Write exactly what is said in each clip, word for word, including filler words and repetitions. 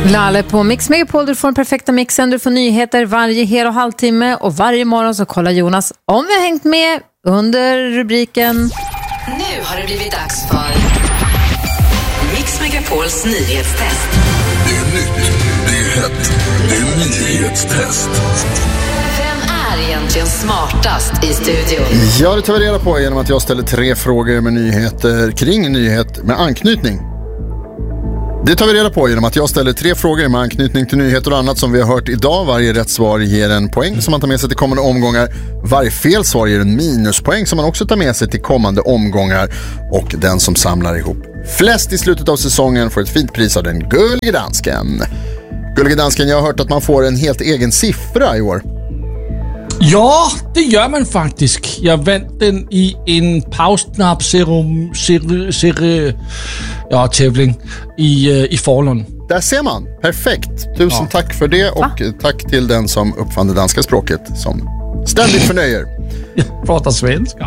Lalle på Mix Megapol, du får den perfekta mixen. Du får nyheter varje hel och halvtimme. Och varje morgon så kollar Jonas om vi har hängt med under rubriken. Nu har det blivit dags för Mix Megapols nyhetstest. Det är nytt, det är hett, det är nyhetstest. Vem är egentligen smartast i studion? Ja, det tar vi reda på genom att jag ställer tre frågor med nyheter kring nyhet med anknytning. Det tar vi reda på genom att jag ställer tre frågor med anknytning till nyheter och annat som vi har hört idag. Varje rätt svar ger en poäng som man tar med sig till kommande omgångar. Varje fel svar ger en minuspoäng som man också tar med sig till kommande omgångar. Och den som samlar ihop flest i slutet av säsongen får ett fint pris av den Gullige Dansken. Gullige Dansken, jag har hört att man får en helt egen siffra i år. Ja, det gör man faktiskt. Jag vann den i en pausknapp serum, ser, ser, ja, tävling i, i Falun. Där ser man. Perfekt. Tusen ja. tack för det och Va? tack till den som uppfann det danska språket som ständigt förnöjer. Jag pratar svenska.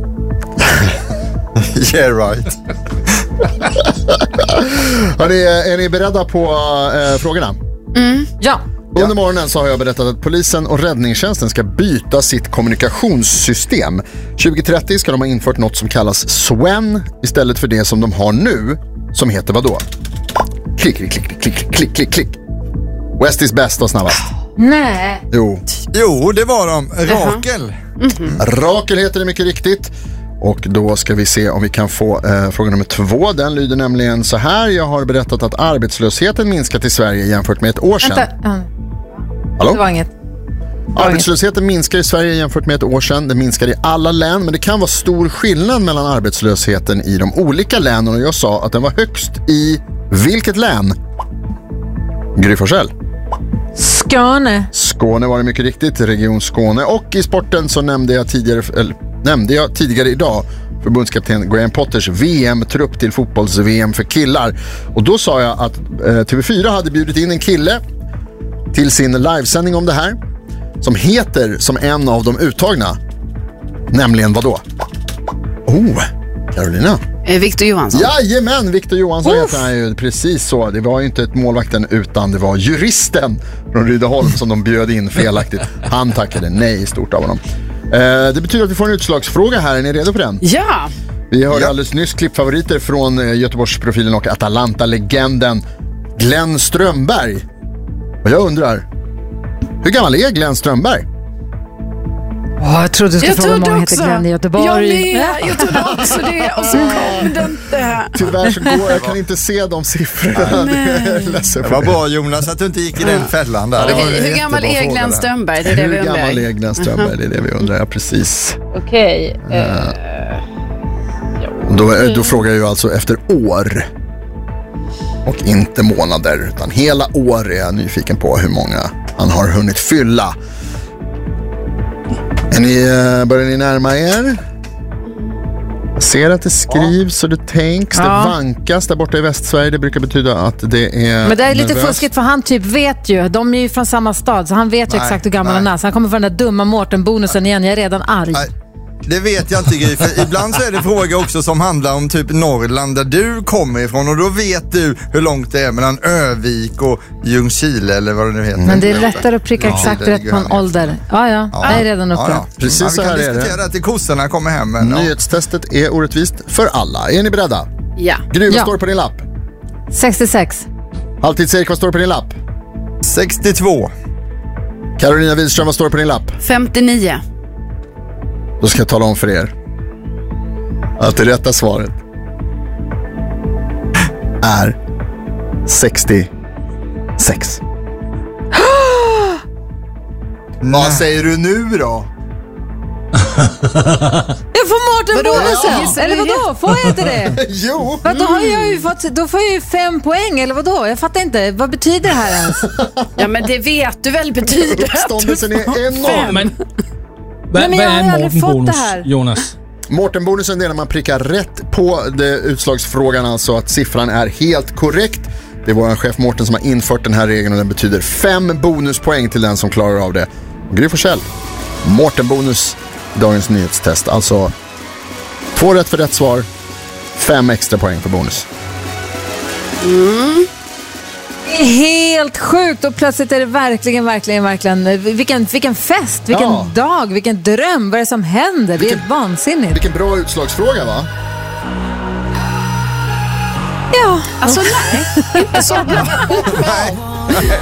Yeah, right. Hörrni, är ni beredda på äh, frågorna? Mm. Ja. Under morgonen så har jag berättat att polisen och räddningstjänsten ska byta sitt kommunikationssystem. tjugo trettio ska de ha infört något som kallas S W E N istället för det som de har nu, som heter vad då? Klick, klick, klick, klick, klick, klick, klick. West is bäst och snabbast. Nej. Jo. Jo, det var de. Rakel. Mm-hmm. Rakel heter det mycket riktigt. Och då ska vi se om vi kan få eh, fråga nummer två. Den lyder nämligen så här. Jag har berättat att arbetslösheten minskat i Sverige jämfört med ett år sedan. Vänta. Hallå? Det var inget. Arbetslösheten minskar i Sverige jämfört med ett år sedan. Det minskar i alla län, men det kan vara stor skillnad mellan arbetslösheten i de olika länen. Och jag sa att den var högst i vilket län? Gry Forssell. Skåne. Skåne var det mycket riktigt, Region Skåne. Och i sporten så nämnde jag tidigare, eller, nämnde jag tidigare idag förbundskapten Graham Potters V M-trupp till fotbolls-V M för killar. Och då sa jag att eh, T V fyra hade bjudit in en kille till sin livesändning om det här som heter som en av de uttagna. Nämligen vad då? Oh, Carolina. Eh, Victor Johansson. Jajamän, Victor Johansson heter han ju, precis så. Det var ju inte ett målvakten utan det var juristen från Rydaholm som de bjöd in felaktigt. Han tackade nej stort av honom. Eh, det betyder att vi får en utslagsfråga här. Är ni redo på den? Ja. Vi hörde alldeles nyss klippfavoriter från eh, Göteborgsprofilen och Atalanta-legenden Glenn Strömberg. Och jag undrar, hur gammal är Glenn Strömberg? Oh, jag trodde du skulle jag fråga hur många heter Glenn i Göteborg. Jag med, jag trodde också det. Och så kom det inte. Tyvärr så går jag kan inte se de siffrorna. Det, det var bra Jonas att du inte gick i den fällan där. Okay, hur gammal är Glenn Strömberg? Det är det vi undrar. Hur gammal är Glenn Strömberg? Det är det vi undrar, ja, precis. Okej. Okay, uh, då, då frågar jag ju alltså efter år. Och inte månader, utan hela år är jag nyfiken på hur många han har hunnit fylla. Är ni, börjar ni närma er? Jag ser att det skrivs och det tänks, ja. Det vankas där borta i Västsverige. Det brukar betyda att det är Men det är lite nervöst. fuskigt för han typ vet ju. De är ju från samma stad så han vet ju nej, exakt hur gammal han är. Så han kommer från den där dumma Mårten-bonusen igen. Jag är redan arg. Nej. Det vet jag inte, Gry, för ibland så är det frågor också som handlar om typ Norrland där du kommer ifrån och då vet du hur långt det är mellan Övik och Ljungskile eller vad det nu heter. Men det är lättare att pricka ja, exakt rätt på en ålder. Ja, ja, ja. Det är redan uppe. Ja, ja. Precis ja, så här är det. Vi kan diskutera att kossorna kommer hem. Men, nyhetstestet är orättvist för alla. Är ni beredda? Ja. Gry, vad ja. står på din lapp? sextiosex. Halvtids-Erik, vad står på din lapp? sextiotvå. Carolina Widström, vad står på din lapp? femtionio. Då ska jag tala om för er att det rätta svaret är sextiosex. Vad säger du nu då? Jag får Mårten-bonusen! Eller vadå? Får jag inte det? Jo! För då, har jag ju fått, då får jag ju fem poäng, eller vadå? Jag fattar inte. Vad betyder det här ens? Ja, men det vet du väl betyder. Uppståndelsen är enorm. Men, Nej, men jag har aldrig fått det här. Jonas? Mårten-bonusen är när man prickar rätt på det utslagsfrågan, alltså att siffran är helt korrekt. Det är vår chef Mårten som har infört den här regeln och den betyder fem bonuspoäng till den som klarar av det. Gry Forssell, Mårten-bonus i dagens nyhetstest. Alltså två rätt för rätt svar, fem extra poäng för bonus. Mm. Helt helt sjukt och plötsligt är det verkligen, verkligen, verkligen vilken, vilken fest, vilken Ja. dag, vilken dröm, vad är det som händer? Det är Vilken- vansinnigt. Vilken bra utslagsfråga, va? Ja, Alltså nej, inte så bra.